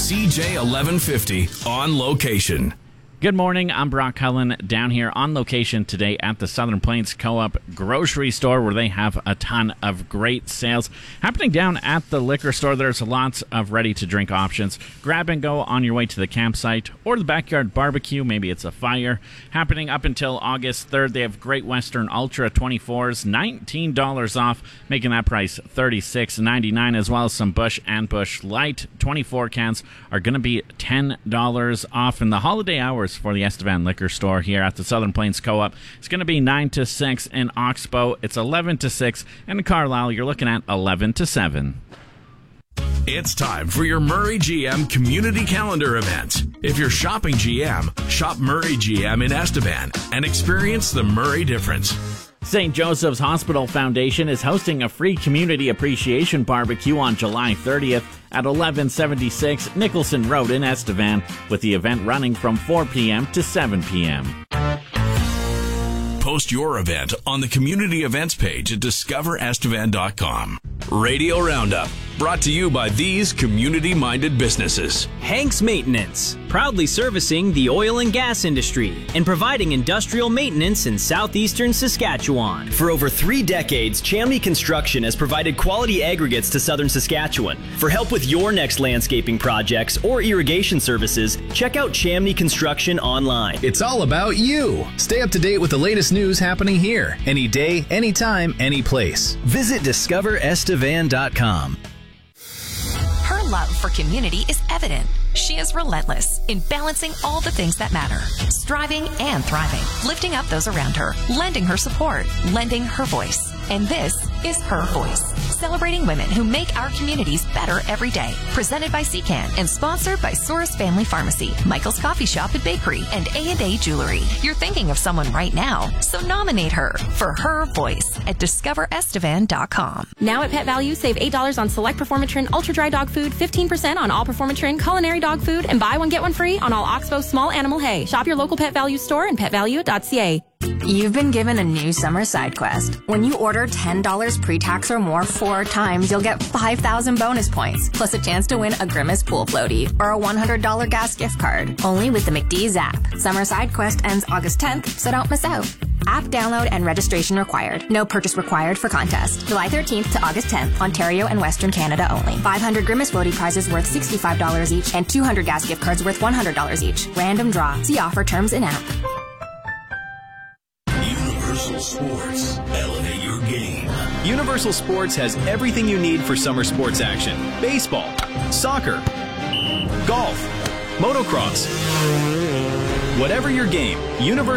CJ 1150 on location. Good morning, I'm Brock Cullen down here on location today at the Southern Plains Co-op grocery store where they have a ton of great sales happening down at the liquor store. There's lots of ready-to-drink options. Grab and go on your way to the campsite or the backyard barbecue. Maybe it's a fire. Happening up until August 3rd, they have Great Western Ultra 24s, $19 off, making that price $36.99, as well as some Busch and Busch Light 24 cans are going to be $10 off in the holiday hours for the Estevan Liquor Store here at the Southern Plains Co-op. It's going to be 9 to 6 in Oxbow. It's 11 to 6. And in Carlisle, you're looking at 11 to 7. It's time for your Murray GM community calendar event. If you're shopping GM, shop Murray GM in Estevan and experience the Murray difference. St. Joseph's Hospital Foundation is hosting a free community appreciation barbecue on July 30th at 1176 Nicholson Road in Estevan, with the event running from 4 p.m. to 7 p.m. Post your event on the community events page at discoverestevan.com. Radio Roundup, brought to you by these community-minded businesses. Hanks Maintenance, proudly servicing the oil and gas industry and providing industrial maintenance in southeastern Saskatchewan. For over 3 decades, Chamney Construction has provided quality aggregates to southern Saskatchewan. For help with your next landscaping projects or irrigation services, check out Chamney Construction online. It's all about you. Stay up to date with the latest news happening here, any day, anytime, any place. Visit discoverestevan.com. Her love for community is evident. She is relentless in balancing all the things that matter, striving and thriving, lifting up those around her, lending her support, lending her voice. And this is Her Voice, celebrating women who make our communities better every day. Presented by CCAN and sponsored by Soros Family Pharmacy, Michael's Coffee Shop and Bakery, and A&A Jewelry. You're thinking of someone right now, so nominate her for Her Voice at discoverestevan.com. Now at Pet Value, save $8 on select Performatrin Ultra Dry Dog Food, 15% on all Performatrin Culinary Dog Food, and buy one get one free on all Oxbow Small Animal Hay. Shop your local Pet Value store and petvalue.ca. You've been given a new summer side quest. When you order $10 pre-tax or more 4 times, you'll get 5,000 bonus points, plus a chance to win a Grimace pool floaty or a $100 gas gift card. Only with the McDee's app. Summer side quest ends August 10th, so don't miss out. App download and registration required. No purchase required for contest. July 13th to August 10th, Ontario and Western Canada only. 500 Grimace floaty prizes worth $65 each and 200 gas gift cards worth $100 each. Random draw. See offer terms in app. Universal Sports, elevate your game. Universal Sports has everything you need for summer sports action. Baseball, soccer, golf, motocross. Whatever your game, Universal